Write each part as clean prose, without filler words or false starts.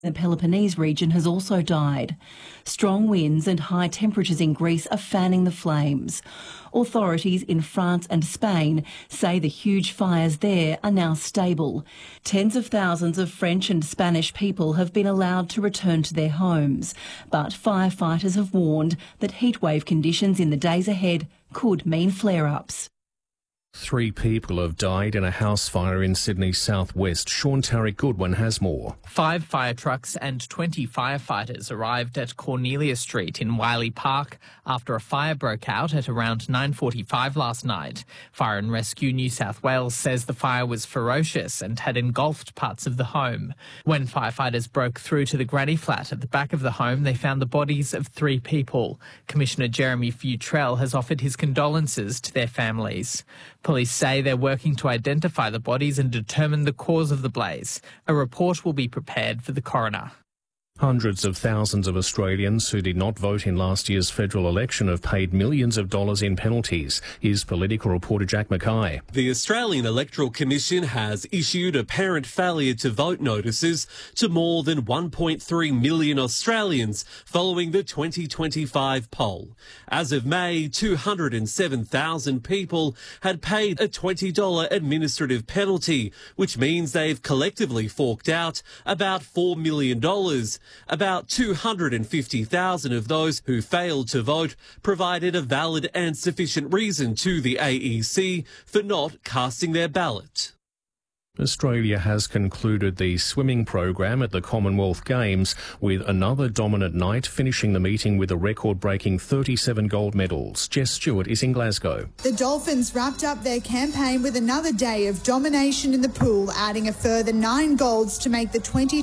The Peloponnese region has also died. Strong winds and high temperatures in Greece are fanning the flames. Authorities in France and Spain say the huge fires there are now stable. Tens of thousands of French and Spanish people have been allowed to return to their homes, but firefighters have warned that heatwave conditions in the days ahead could mean flare-ups. 3 people have died in a house fire in Sydney's southwest. Sean Tarek Goodwin has more. 5 fire trucks and 20 firefighters arrived at Cornelia Street in Wiley Park after a fire broke out at around 9:45 last night. Fire and Rescue New South Wales says the fire was ferocious and had engulfed parts of the home. When firefighters broke through to the granny flat at the back of the home, they found the bodies of 3 people. Commissioner Jeremy Futrell has offered his condolences to their families. Police say they're working to identify the bodies and determine the cause of the blaze. A report will be prepared for the coroner. Hundreds of thousands of Australians who did not vote in last year's federal election have paid millions of dollars in penalties. Here's political reporter Jack Mackay. The Australian Electoral Commission has issued apparent failure to vote notices to more than 1.3 million Australians following the 2025 poll. As of May, 207,000 people had paid a $20 administrative penalty, which means they've collectively forked out about $4 million. About 250,000 of those who failed to vote provided a valid and sufficient reason to the AEC for not casting their ballot. Australia has concluded the swimming program at the Commonwealth Games with another dominant night, finishing the meeting with a record-breaking 37 gold medals. Jess Stewart is in Glasgow. The Dolphins wrapped up their campaign with another day of domination in the pool, adding a further 9 golds to make the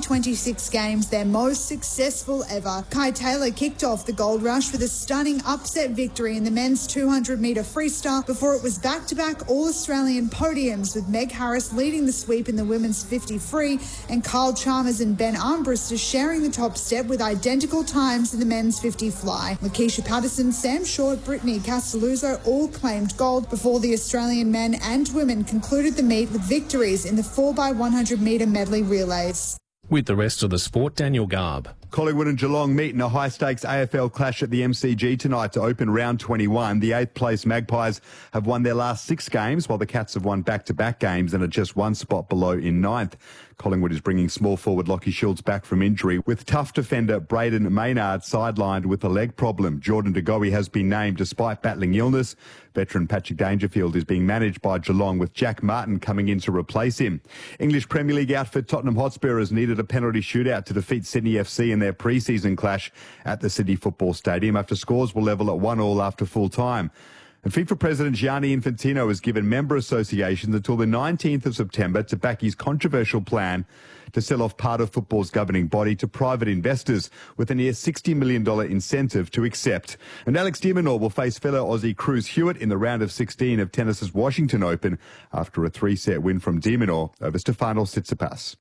2026 Games their most successful ever. Kai Taylor kicked off the gold rush with a stunning upset victory in the men's 200-metre freestyle before it was back-to-back All-Australian podiums, with Meg Harris leading the sweep in the women's 50 free and Kyle Chalmers and Ben Armbruster sharing the top step with identical times in the men's 50 fly. Lakeisha Patterson, Sam Short, Brittany Castelluzzo all claimed gold before the Australian men and women concluded the meet with victories in the 4x100 metre medley relays. With the rest of the sport, Daniel Garb. Collingwood and Geelong meet in a high-stakes AFL clash at the MCG tonight to open round 21. The 8th-place Magpies have won their last 6 games, while the Cats have won back-to-back games and are just 1 spot below in 9th. Collingwood is bringing small forward Lachie Schultz back from injury, with tough defender Braden Maynard sidelined with a leg problem. Jordan De Goey has been named despite battling illness. Veteran Patrick Dangerfield is being managed by Geelong, with Jack Martin coming in to replace him. English Premier League outfit Tottenham Hotspur has needed a penalty shootout to defeat Sydney FC in their pre-season clash at the Sydney Football Stadium after scores were level at 1-1 after full time. And FIFA President Gianni Infantino has given member associations until the 19th of September to back his controversial plan to sell off part of football's governing body to private investors, with a near $60 million incentive to accept. And Alex de Minaur will face fellow Aussie Cruz Hewitt in the round of 16 of tennis's Washington Open after a 3-set win from de Minaur over Stefano Tsitsipas.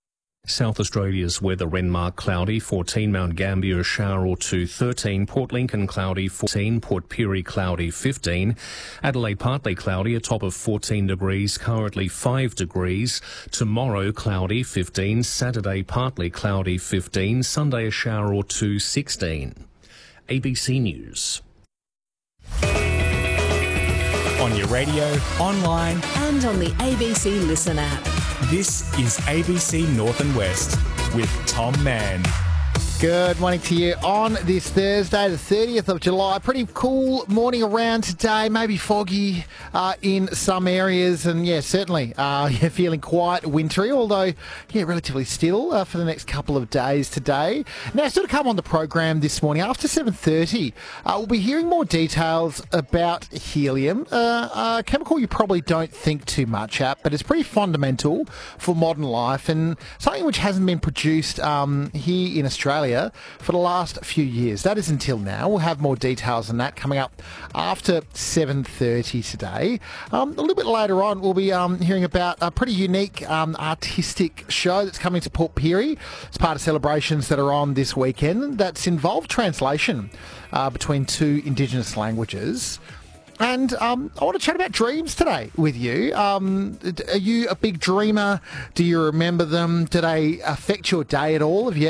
South Australia's weather: Renmark cloudy, 14, Mount Gambier shower or 2, 13, Port Lincoln cloudy, 14, Port Pirie cloudy, 15, Adelaide partly cloudy, a top of 14 degrees, currently 5 degrees, tomorrow cloudy, 15, Saturday partly cloudy, 15, Sunday a shower or 2, 16. ABC News. On your radio, online and on the ABC Listen app. This is ABC North and West with Tom Mann. Good morning to you on this Thursday, the 30th of July. Pretty cool morning around today, maybe foggy in some areas, and certainly you're feeling quite wintry, although relatively still for the next couple of days today. Now, still to come on the program this morning after 7:30, we'll be hearing more details about helium, a chemical you probably don't think too much at, but it's pretty fundamental for modern life and something which hasn't been produced here in Australia for the last few years. That is until now. We'll have more details on that coming up after 7:30 today. A little bit later on, we'll be hearing about a pretty unique artistic show that's coming to Port Pirie. It's part of celebrations that are on this weekend that's involved translation between 2 Indigenous languages. And I want to chat about dreams today with you. Are you a big dreamer? Do you remember them? Do they affect your day at all? Have you